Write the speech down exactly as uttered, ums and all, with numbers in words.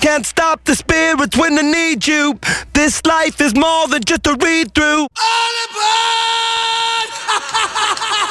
can't stop the spirits when they need you. This life is more than just a read-through. All aboard!